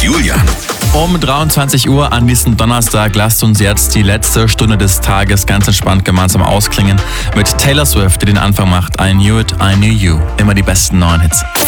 Julian. Um 23 Uhr an diesem Donnerstag lasst uns jetzt die letzte Stunde des Tages ganz entspannt gemeinsam ausklingen mit Taylor Swift, die den Anfang macht. I Knew It, I Knew You. Immer die besten neuen Hits.